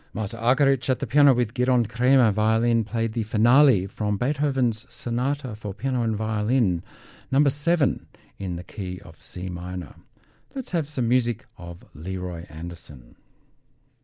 Marta Argerich at the piano with Giron Kremer violin played the finale from Beethoven's Sonata for Piano and Violin, number 7 in the key of C minor. Let's have some music of Leroy Anderson.